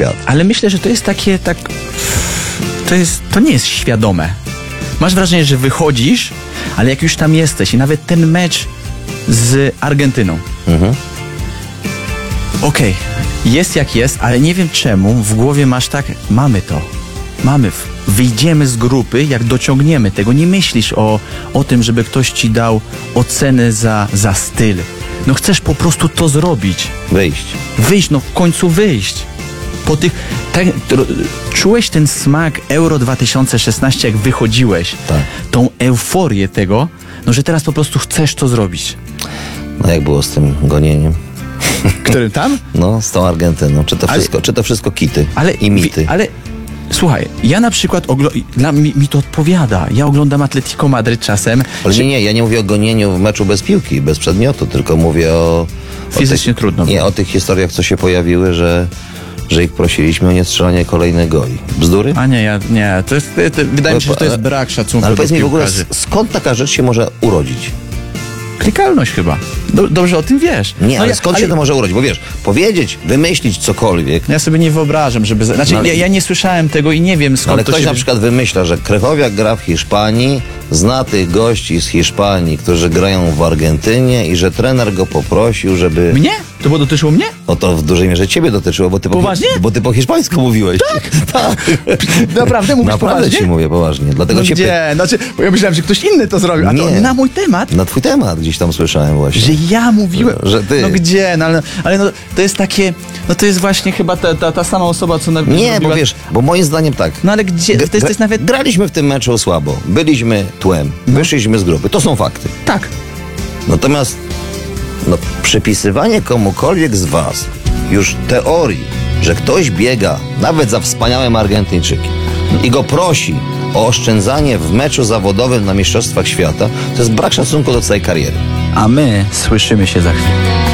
świat. Ale myślę, że to jest takie, to nie jest świadome. Masz wrażenie, że wychodzisz, ale jak już tam jesteś i nawet ten mecz z Argentyną. Okej, jest jak jest, ale nie wiem czemu w głowie masz tak, mamy to. Wyjdziemy z grupy, jak dociągniemy tego. Nie myślisz o tym, żeby ktoś ci dał ocenę za styl. No chcesz po prostu to zrobić. Wyjść, no w końcu wyjść. Czułeś ten smak Euro 2016, jak wychodziłeś. Tak. Tą euforię tego, no że teraz po prostu chcesz to zrobić. No jak było z tym gonieniem? Którym tam? No, z tą Argentyną. Czy to wszystko kity i mity? Ale słuchaj, ja na przykład mi to odpowiada. Ja oglądam Atletico Madryt czasem. Ale nie, ja nie mówię o gonieniu w meczu bez piłki, bez przedmiotu, tylko mówię fizycznie trudno. Nie, o tych historiach, co się pojawiły, że ich prosiliśmy o niestrzelanie kolejnych goli. Bzdury? A nie, wydaje mi się, że to jest brak szacunku. Ale powiedz mi w ogóle, piłkarzy. skąd taka rzecz się może urodzić? Klikalność chyba. Dobrze o tym wiesz. Nie, ale skąd się to może urodzić? Bo wiesz, powiedzieć, wymyślić cokolwiek... Ja sobie nie wyobrażam, żeby... ja nie słyszałem tego i nie wiem skąd ale to ktoś się... na przykład wymyśla, że Krychowiak gra w Hiszpanii, zna tych gości z Hiszpanii, którzy grają w Argentynie i że trener go poprosił, żeby... Mnie? To było dotyczyło mnie? No to w dużej mierze ciebie dotyczyło, bo ty po hiszpańsku mówiłeś. Tak? Naprawdę mówisz Naprawdę poważnie? ci mówię poważnie. Dlatego No gdzie? Bo ja myślałem, że ktoś inny to zrobił. A to Nie. na mój temat? Na twój temat gdzieś tam słyszałem właśnie. Że ja mówiłem? Że ty. No gdzie? Ale to jest takie... No to jest właśnie chyba ta sama osoba, co... Nie, bo wiesz, bo moim zdaniem tak. No ale gdzie? To jest nawet... Graliśmy w tym meczu słabo. Byliśmy tłem. Wyszliśmy z grupy. To są fakty. Tak. Natomiast przypisywanie komukolwiek z was już teorii, że ktoś biega nawet za wspaniałym Argentyńczykiem i go prosi o oszczędzanie w meczu zawodowym na Mistrzostwach Świata, to jest brak szacunku do całej kariery. A my słyszymy się za chwilę.